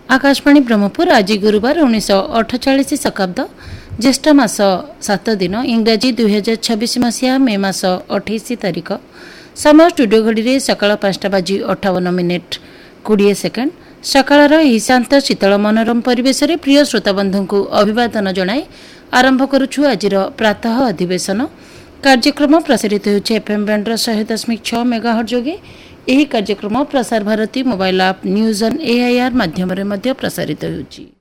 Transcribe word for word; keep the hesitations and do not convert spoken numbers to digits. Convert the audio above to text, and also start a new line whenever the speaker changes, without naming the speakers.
आकाशवाणी ब्रह्मपुर आज गुरुवार उन्नीस अठचाश शताब्द ज्येष्ठ मास सात दिन इंग्राजी दुई हजार छब्बीस मसीहा मे मास अठाईस तारिख समय स्टूडियो घड़ी सकाल पांचटा बाजी अठावन मिनिट कोड़े सेकेंड सकाळर ଏହି ଶାନ୍ତ ଶୀତଳ ମନୋରମ ପରିବେଶରେ ପ୍ରିୟ ଶ୍ରୋତାବନ୍ଧୁଙ୍କୁ ଅଭିବାଦନ ଜଣାଇ ଆରମ୍ଭ କରୁଛୁ ଆଜିର ପ୍ରାତଃ ଅଧିବେଶନ କାର୍ଯ୍ୟକ୍ରମ ପ୍ରସାରିତ ହେଉଛି ଏଫଏମ୍ ବ୍ୟାଣ୍ଡର ଶହେ ଦଶମିକ ଛଅ ମେଗାହର୍ଟ୍ଜ ଯୋଗେ। ଏହି କାର୍ଯ୍ୟକ୍ରମ Prasar Bharati mobile app news on AIR ମାଧ୍ୟମରେ ମଧ୍ୟ ପ୍ରସାରିତ ହେଉଛି।